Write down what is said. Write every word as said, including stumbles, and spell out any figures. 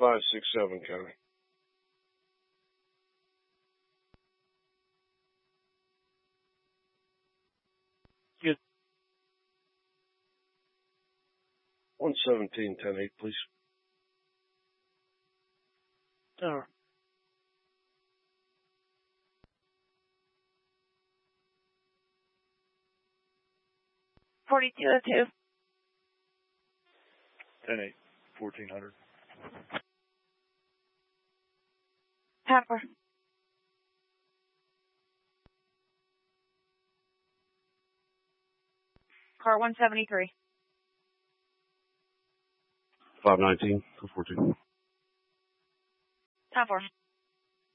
five six seven, County. Good. one seventeen, ten eight, please. Tower. forty-two oh two. ten eight, fourteen hundred. Tower. Car one seventy-three. five nineteen, fourteen. Tower.